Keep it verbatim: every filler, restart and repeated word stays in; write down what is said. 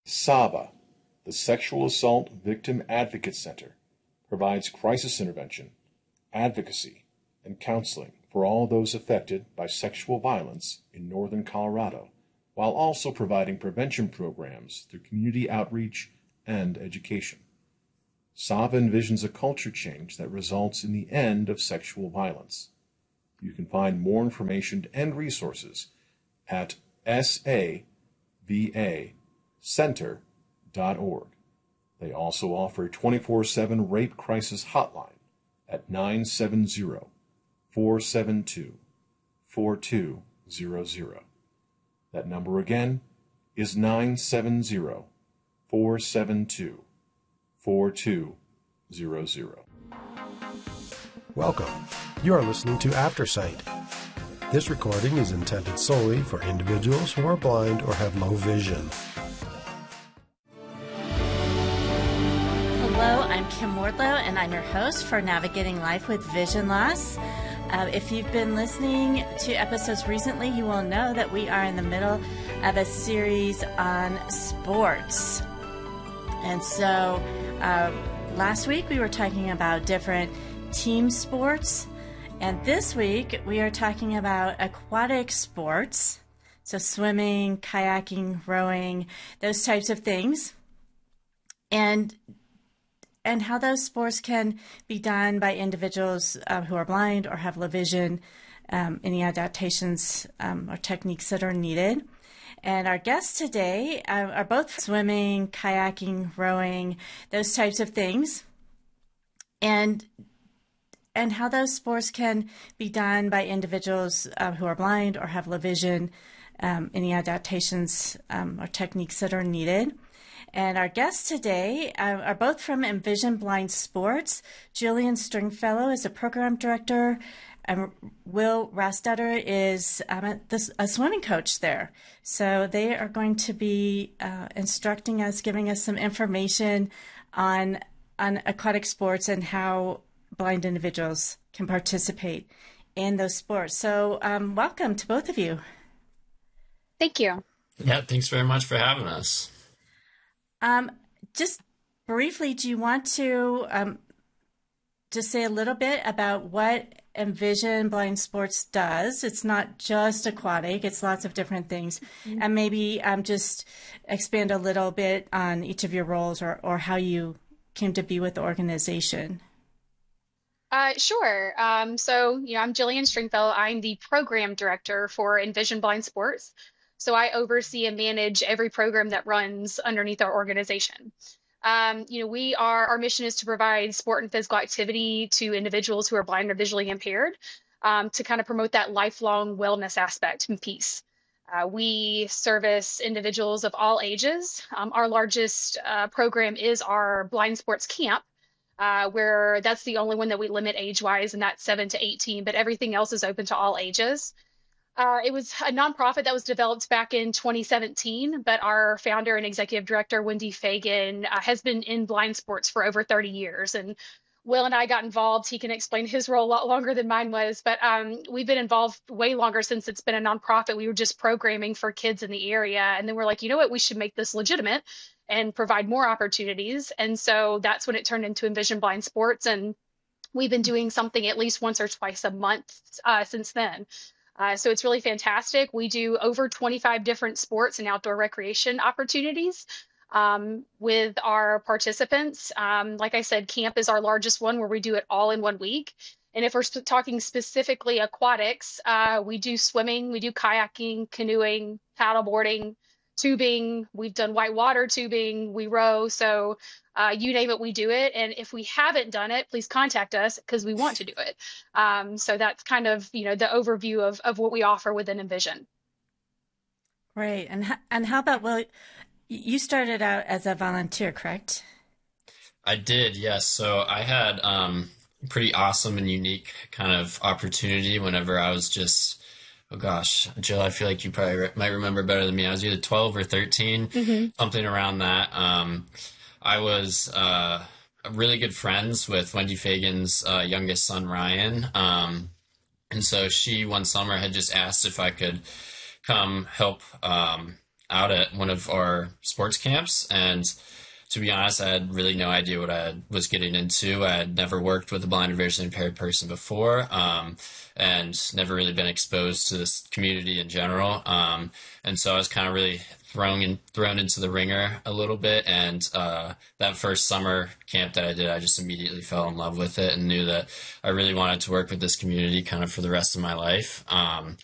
SAVA, the Sexual Assault Victim Advocate Center, provides crisis intervention, advocacy, and counseling for all those affected by sexual violence in northern Colorado, while also providing prevention programs through community outreach and education. SAVA envisions a culture change that results in the end of sexual violence. You can find more information and resources at S A V A center dot org. They also offer a twenty-four seven rape crisis hotline at nine seven zero, four seven two, four two zero zero. That number again is nine seven zero, four seven two, four two zero zero. Welcome. You are listening to Aftersight. This recording is intended solely for individuals who are blind or have low vision. Hello, I'm Kim Wardlow, and I'm your host for Navigating Life with Vision Loss. Uh, if you've been listening to episodes recently, you will know that we are in the middle of a series on sports. And so uh, last week we were talking about different team sports, and this week we are talking about aquatic sports, so swimming, kayaking, rowing, those types of things, and and how those sports can be done by individuals uh, who are blind or have low vision, um, any adaptations um, or techniques that are needed. And our guests today uh, are both swimming, kayaking, rowing, those types of things, and and how those sports can be done by individuals uh, who are blind or have low vision, um, any adaptations um, or techniques that are needed. And our guests today uh, are both from Envision Blind Sports. Julian Stringfellow is a program director, and Will Rastetter is um, a, this, a swimming coach there. So they are going to be uh, instructing us, giving us some information on on aquatic sports and how blind individuals can participate in those sports. So um, welcome to both of you. Thank you. Yeah, thanks very much for having us. Um, just briefly, do you want to um, just say a little bit about what Envision Blind Sports does? It's not just aquatic, it's lots of different things. Mm-hmm. And maybe um, just expand a little bit on each of your roles or, or how you came to be with the organization. Uh, sure. Um, so, you know, I'm Jillian Stringfellow. I'm the program director for Envision Blind Sports. So I oversee and manage every program that runs underneath our organization. Um, you know, we are, our mission is to provide sport and physical activity to individuals who are blind or visually impaired, um, to kind of promote that lifelong wellness aspect and piece. Uh, we service individuals of all ages. Um, our largest uh, program is our blind sports camp, uh, where that's the only one that we limit age-wise, and that's seven to eighteen, but everything else is open to all ages. Uh, it was a nonprofit that was developed back in twenty seventeen, but our founder and executive director, Wendy Fagan, uh, has been in blind sports for over thirty years. And Will and I got involved. He can explain his role a lot longer than mine was, but um, we've been involved way longer since it's been a nonprofit. We were just programming for kids in the area. And then we're like, you know what, we should make this legitimate and provide more opportunities. And so that's when it turned into Envision Blind Sports. And we've been doing something at least once or twice a month uh, since then. Uh, so it's really fantastic. We do over twenty-five different sports and outdoor recreation opportunities um, with our participants. Um, like I said, camp is our largest one where we do it all in one week. And if we're sp- talking specifically aquatics, uh, we do swimming, we do kayaking, canoeing, paddleboarding, tubing. We've done whitewater tubing, we row. So Uh, you name it, we do it. And if we haven't done it, please contact us because we want to do it. Um, so that's kind of, you know, the overview of, of what we offer within Envision. Great. And, and how about, well, you started out as a volunteer, correct? I did, yes. So I had um, a pretty awesome and unique kind of opportunity whenever I was just, oh gosh, Jill, I feel like you probably re- might remember better than me. I was either twelve or thirteen, mm-hmm. something around that. Um, I was uh, really good friends with Wendy Fagan's uh, youngest son, Ryan. Um, and so she, one summer, had just asked if I could come help um, out at one of our sports camps, and to be honest, I had really no idea what I was getting into. I had never worked with a blind or visually impaired person before, um, and never really been exposed to this community in general. Um, and so I was kind of really thrown in, thrown into the ringer a little bit. And uh, that first summer camp that I did, I just immediately fell in love with it and knew that I really wanted to work with this community kind of for the rest of my life. Um,